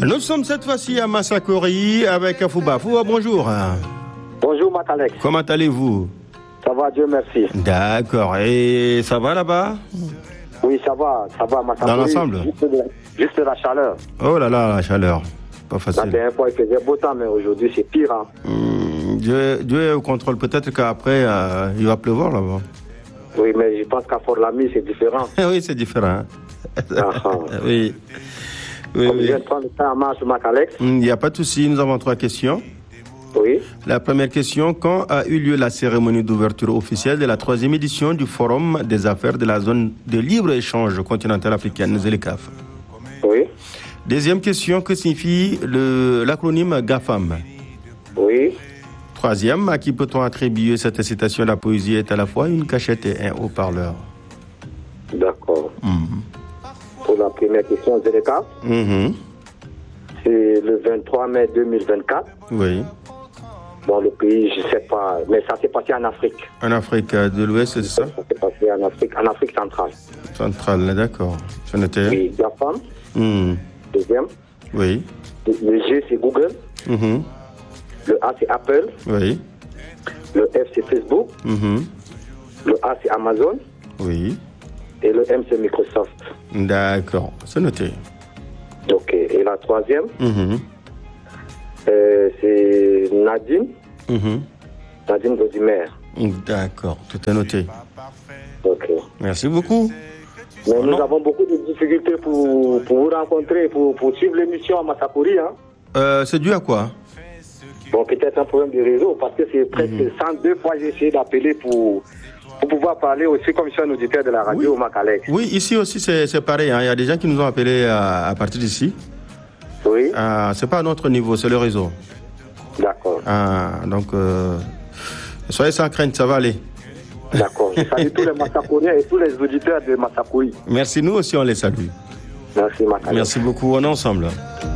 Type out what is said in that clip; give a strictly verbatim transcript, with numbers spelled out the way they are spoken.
Nous sommes cette fois-ci à Massakori avec Fouba. Fouba, bonjour. Bonjour Makalek. Comment allez-vous? Ça va, Dieu merci. D'accord. Et ça va là-bas? Oui, ça va, ça va Massakori. Dans l'ensemble? Juste, de, juste de la chaleur. Oh là là, la chaleur. Pas facile. La dernière fois, il faisait beau temps, mais aujourd'hui, c'est pire. Hein. Mmh, Dieu, Dieu est au contrôle. Peut-être qu'après, euh, il va pleuvoir là-bas. Oui, mais je pense qu'à Fort-Lamy, c'est différent. Oui, c'est différent. Ah, ah. Oui. Oui, Comme oui. je viens de prendre le temps en marche, Makalek. Il n'y a pas de souci. Nous avons trois questions. Oui. La première question, quand a eu lieu la cérémonie d'ouverture officielle de la troisième édition du Forum des affaires de la zone de libre-échange continentale africaine, ZLECAf? Oui. Deuxième question, que signifie le, l'acronyme GAFAM? Oui. Troisième, à qui peut-on attribuer cette citation? La poésie est à la fois une cachette et un haut-parleur. D'accord. Mm-hmm. Pour la première question, ZLECAf, Mm-hmm. c'est le vingt-trois mai deux mille vingt-quatre. Oui. Bon, le pays, je ne sais pas, mais ça s'est passé en Afrique. En Afrique de l'Ouest, c'est ça? Ça s'est passé en Afrique, en Afrique centrale. Centrale, d'accord. C'est noté. Oui, GAFAM, Mm. deuxième. Oui. Le, le G, c'est Google. Mm-hmm. Le A, c'est Apple. Oui. Le F, c'est Facebook. Mm-hmm. Le A, c'est Amazon. Oui. Et le M, c'est Microsoft. D'accord, c'est noté. Ok. Et la troisième, Mm-hmm. euh, c'est Nadine. Mm-hmm. Nadine Godimer. D'accord, tout est noté. Ok. Merci beaucoup. Mais Oh, nous non. avons beaucoup de difficultés pour, pour vous rencontrer, pour, pour suivre l'émission à Massakori. Hein. Euh, c'est dû à quoi? Bon, peut-être un problème de réseau, parce que c'est presque Mhm. cent deux fois que j'ai essayé d'appeler pour, pour pouvoir parler aussi comme je suis un auditeur de la radio Oui. au Makalek. Oui, ici aussi c'est, c'est pareil. Hein. Il y a des gens qui nous ont appelés à, à partir d'ici. Oui, Euh, c'est pas à notre niveau, c'est le réseau. d'accord. Ah, donc, euh, soyez sans crainte, ça va aller. D'accord. Je salue tous les Massakoriens et tous les auditeurs de Massakori. Merci, nous aussi on les salue. Merci, Makalek. Merci beaucoup, on est ensemble.